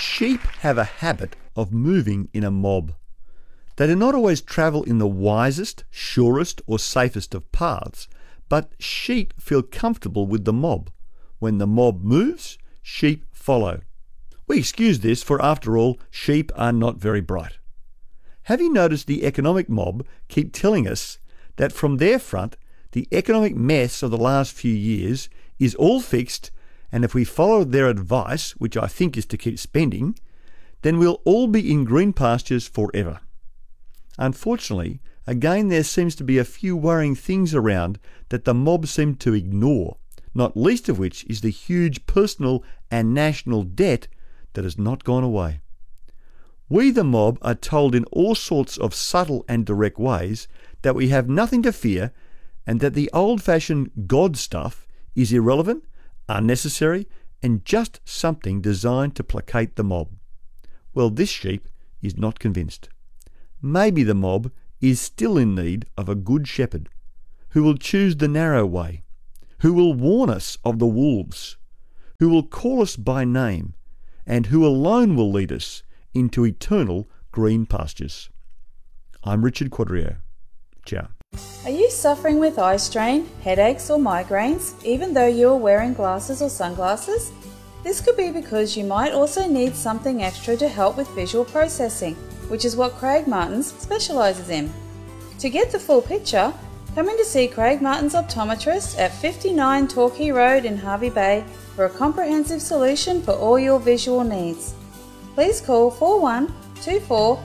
Sheep have a habit of moving in a mob. They do not always travel in the wisest, surest or safest of paths, but sheep feel comfortable with the mob. When the mob moves, sheep follow. We excuse this, for after all, sheep are not very bright. Have you noticed the economic mob keep telling us that from their front, the economic mess of the last few years is all fixed, and if we follow their advice, which I think is to keep spending, then we'll all be in green pastures forever. Unfortunately, again there seems to be a few worrying things around that the mob seem to ignore, not least of which is the huge personal and national debt that has not gone away. We, the mob, are told in all sorts of subtle and direct ways that we have nothing to fear and that the old-fashioned God stuff is irrelevant, unnecessary, and just something designed to placate the mob. Well, this sheep is not convinced. Maybe the mob is still in need of a good shepherd who will choose the narrow way, who will warn us of the wolves, who will call us by name, and who alone will lead us into eternal green pastures. I'm Richard Quadrio. Ciao. Are you suffering with eye strain, headaches or migraines, even though you are wearing glasses or sunglasses? This could be because you might also need something extra to help with visual processing, which is what Craig Martins specialises in. To get the full picture, come in to see Craig Martins Optometrist at 59 Torquay Road in Hervey Bay for a comprehensive solution for all your visual needs. Please call 4124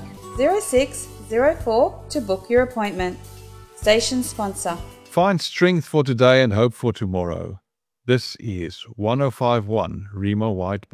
0604 to book your appointment. Station sponsor. Find strength for today and hope for tomorrow. This is 1051 Rima White